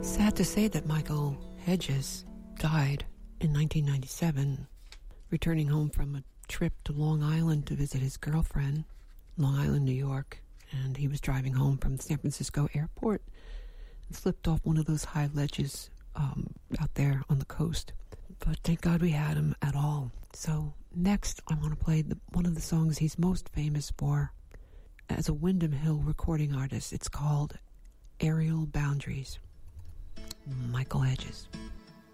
Sad to say that Michael Hedges died in 1997, returning home from a trip to Long Island to visit his girlfriend, Long Island, New York, and he was driving home from San Francisco airport and slipped off one of those high ledges out there on the coast. But thank God we had him at all. So next I want to play one of the songs he's most famous for as a Windham Hill recording artist. It's called Aerial Boundaries. Michael Hedges.